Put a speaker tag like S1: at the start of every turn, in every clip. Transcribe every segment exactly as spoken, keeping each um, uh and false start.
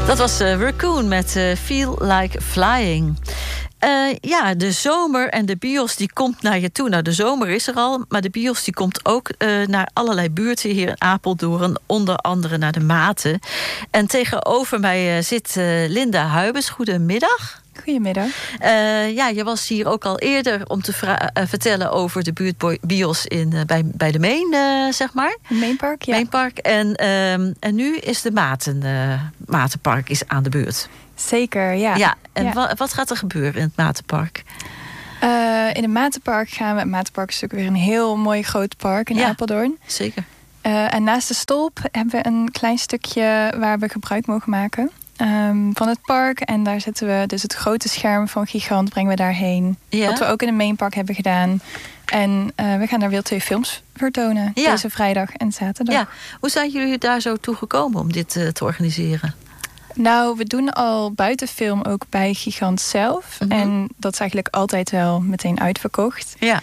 S1: Dat was uh, Raccoon met uh, Feel Like Flying. Uh, ja, de zomer en de bios die komt naar je toe. Nou, de zomer is er al, maar de bios die komt ook uh, naar allerlei buurten hier in Apeldoorn. Onder andere naar de Maten. En tegenover mij uh, zit uh, Linda Huibers. Goedemiddag.
S2: Goedemiddag.
S1: Uh, ja, je was hier ook al eerder om te vra- uh, vertellen over de buurtbios in, uh, bij, bij de Meen, uh, zeg maar.
S2: Het Meenpark, ja.
S1: Meenpark. En, uh, en nu is de Maten, uh, Matenpark is aan de beurt.
S2: Zeker, ja.
S1: Ja, en
S2: ja.
S1: Wa- wat gaat er gebeuren in het Matenpark?
S2: Uh, in het Matenpark gaan we... Het Matenpark is natuurlijk weer een heel mooi groot park in
S1: ja,
S2: Apeldoorn.
S1: Zeker.
S2: Uh, en naast de Stolp hebben we een klein stukje waar we gebruik mogen maken. Um, van het park. En daar zetten we dus het grote scherm van Gigant brengen we daarheen.
S1: Ja.
S2: Wat we ook in het Meenpark hebben gedaan. En uh, we gaan daar weer twee films vertonen. Ja. Deze vrijdag en zaterdag.
S1: Ja. Hoe zijn jullie daar zo toe gekomen om dit uh, te organiseren?
S2: Nou, we doen al buitenfilm ook bij Gigant zelf. Mm-hmm. En dat is eigenlijk altijd wel meteen uitverkocht.
S1: Ja.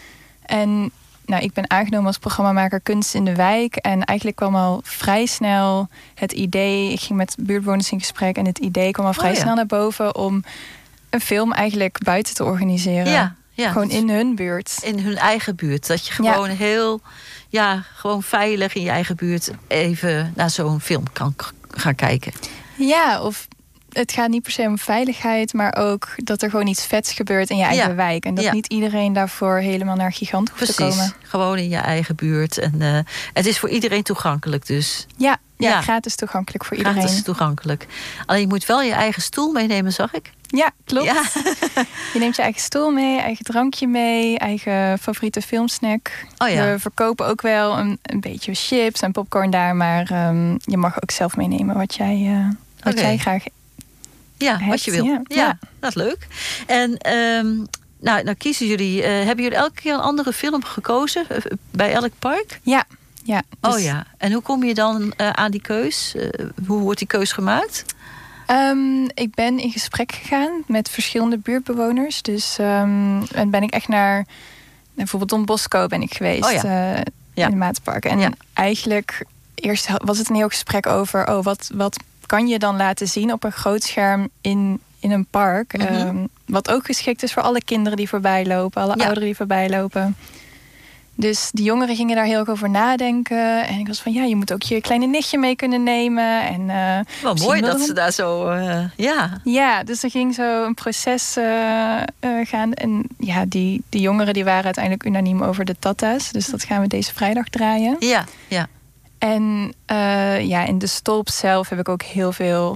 S2: En nou, ik ben aangenomen als programmamaker Kunst in de Wijk. En eigenlijk kwam al vrij snel het idee... Ik ging met buurtbewoners in gesprek en het idee kwam al vrij oh, ja. snel naar boven... om een film eigenlijk buiten te organiseren.
S1: Ja, ja.
S2: Gewoon in hun buurt.
S1: In hun eigen buurt. Dat je gewoon ja. heel... Ja, gewoon veilig in je eigen buurt... even naar zo'n film kan k- gaan kijken.
S2: Ja, of... Het gaat niet per se om veiligheid, maar ook dat er gewoon iets vets gebeurt in je eigen ja. wijk. En dat ja. niet iedereen daarvoor helemaal naar Gigant hoeft
S1: Precies.
S2: te komen.
S1: Gewoon in je eigen buurt. En uh, het is voor iedereen toegankelijk dus.
S2: Ja, ja, ja. gratis toegankelijk voor iedereen.
S1: Gratis toegankelijk. Alleen je moet wel je eigen stoel meenemen, zag ik.
S2: Ja, klopt.
S1: Ja.
S2: Je neemt je eigen stoel mee, eigen drankje mee, eigen favoriete filmsnack.
S1: Oh ja.
S2: We verkopen ook wel een, een beetje chips en popcorn daar, maar um, je mag ook zelf meenemen wat jij, uh, wat okay. jij graag
S1: Ja,
S2: hebt.
S1: Wat je wil.
S2: Ja,
S1: ja,
S2: ja.
S1: Dat is leuk. En um, nou, nou kiezen jullie... Uh, hebben jullie elke keer een andere film gekozen uh, bij elk park?
S2: Ja. ja
S1: dus... Oh ja. En hoe kom je dan uh, aan die keus? Uh, hoe wordt die keus gemaakt?
S2: Um, ik ben in gesprek gegaan met verschillende buurtbewoners. Dus um, en ben ik echt naar... Bijvoorbeeld Don Bosco ben ik geweest.
S1: Oh ja.
S2: uh,
S1: ja.
S2: In het Matenpark. En ja. eigenlijk... Eerst was het een heel gesprek over... Oh, wat... wat kan je dan laten zien op een groot scherm in, in een park. Mm-hmm. Um, wat ook geschikt is voor alle kinderen die voorbij lopen. Alle ja. ouderen die voorbij lopen. Dus die jongeren gingen daar heel erg over nadenken. En ik was van, ja, je moet ook je kleine nichtje mee kunnen nemen. En, uh,
S1: Wel mooi dat ze daar zo, uh, ja.
S2: Ja, dus er ging zo een proces uh, uh, gaan. En ja, die, die jongeren die waren uiteindelijk unaniem over de Tata's. Dus dat gaan we deze vrijdag draaien.
S1: Ja, ja.
S2: En uh, ja, in de Stolp zelf heb ik ook heel veel...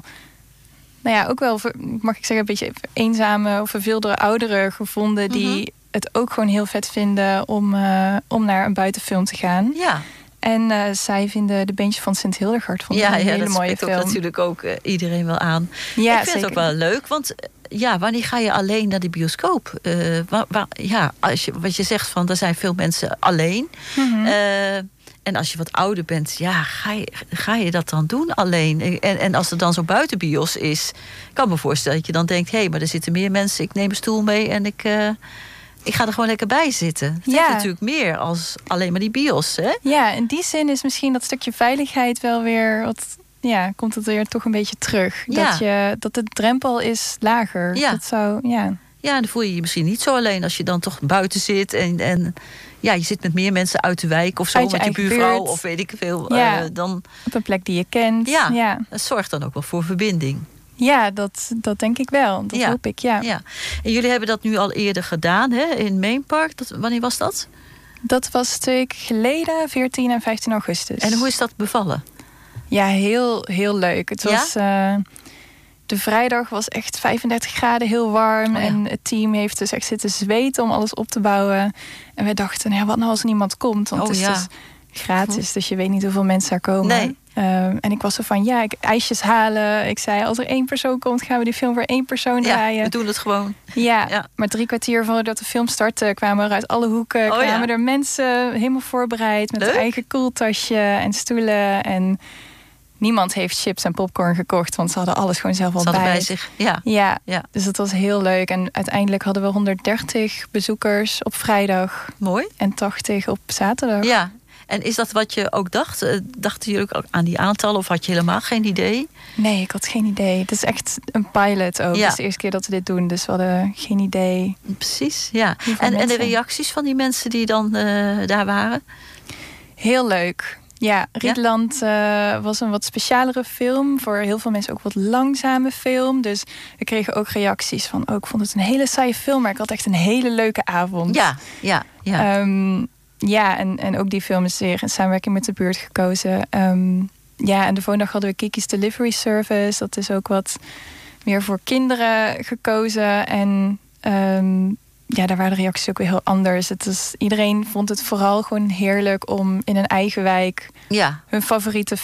S2: Nou ja, ook wel, mag ik zeggen, een beetje eenzame of verveeldere ouderen gevonden... die mm-hmm. het ook gewoon heel vet vinden om, uh, om naar een buitenfilm te gaan.
S1: Ja.
S2: En uh, zij vinden De Beentjes van Sint Hildegard vond
S1: ja,
S2: een
S1: ja,
S2: hele mooie film.
S1: Ja, dat natuurlijk ook uh, iedereen wel aan.
S2: Ja,
S1: ik vind
S2: zeker.
S1: het ook wel leuk, want... Ja, wanneer ga je alleen naar de bioscoop? Uh, waar, waar, ja, als je, wat je zegt van, er zijn veel mensen alleen...
S2: Mm-hmm.
S1: Uh, En als je wat ouder bent, ja, ga je, ga je dat dan doen alleen? En, en als er dan zo'n buitenbios is... Ik kan me voorstellen dat je dan denkt... hé, hey, maar er zitten meer mensen, ik neem een stoel mee... en ik, uh, ik ga er gewoon lekker bij zitten. Het
S2: ja.
S1: is natuurlijk meer als alleen maar die bios, hè?
S2: Ja, in die zin is misschien dat stukje veiligheid wel weer... wat ja, komt het weer toch een beetje terug.
S1: Ja.
S2: Dat, je, dat de drempel is lager.
S1: Ja.
S2: Dat zou, ja...
S1: Ja, dan voel je je misschien niet zo alleen als je dan toch buiten zit... en, en ja, je zit met meer mensen uit de wijk of zo...
S2: Uit je
S1: met je buurvrouw
S2: buurt.
S1: of weet ik veel.
S2: Ja,
S1: uh, dan,
S2: op een plek die je kent.
S1: Ja,
S2: ja.
S1: dat zorgt dan ook wel voor verbinding.
S2: Ja, dat, dat denk ik wel. Dat
S1: ja.
S2: hoop ik, ja.
S1: ja. En jullie hebben dat nu al eerder gedaan, hè? In Meenpark. Dat, wanneer was dat?
S2: Dat was twee weken geleden, veertien en vijftien augustus.
S1: En hoe is dat bevallen?
S2: Ja, heel, heel leuk. Het was...
S1: Ja?
S2: Uh, De vrijdag was echt vijfendertig graden, heel warm.
S1: Oh ja.
S2: En het team heeft dus echt zitten zweten om alles op te bouwen. En we dachten, ja, wat nou als niemand komt? Want
S1: oh,
S2: het is
S1: ja.
S2: dus gratis, dus je weet niet hoeveel mensen daar komen.
S1: Nee.
S2: Uh, en ik was zo van, ja, ik ijsjes halen. Ik zei, als er één persoon komt, gaan we die film voor één persoon draaien.
S1: Ja, we doen het gewoon.
S2: Ja,
S1: ja.
S2: maar drie kwartier voordat de film startte... kwamen er uit alle hoeken,
S1: oh,
S2: kwamen
S1: ja.
S2: er mensen helemaal voorbereid... met
S1: Leuk.
S2: een eigen koeltasje en stoelen en... Niemand heeft chips en popcorn gekocht, want ze hadden alles gewoon zelf al
S1: bij.
S2: bij.
S1: bij zich. Ja.
S2: Ja,
S1: ja,
S2: dus dat was heel leuk. En uiteindelijk hadden we honderddertig bezoekers op vrijdag.
S1: Mooi.
S2: En tachtig op zaterdag.
S1: Ja, En is dat wat je ook dacht? Uh, dachten jullie ook aan die aantallen of had je helemaal geen idee?
S2: Nee, ik had geen idee. Het is echt een pilot ook. Ja. Het is de eerste keer dat we dit doen, dus we hadden geen idee.
S1: Precies, ja. En, en de reacties van die mensen die dan uh, daar waren?
S2: Heel leuk. Ja, Rietland uh, was een wat specialere film. Voor heel veel mensen ook wat langzame film. Dus we kregen ook reacties van... oh, ik vond het een hele saaie film... maar ik had echt een hele leuke avond.
S1: Ja, ja, ja.
S2: Um, ja, en, en ook die film is weer in samenwerking met de buurt gekozen. Um, ja, en de volgende dag hadden we Kiki's Delivery Service. Dat is ook wat meer voor kinderen gekozen. En... Um, ja, daar waren de reacties ook weer heel anders. Het is, iedereen vond het vooral gewoon heerlijk om in een eigen wijk... Ja. hun favoriete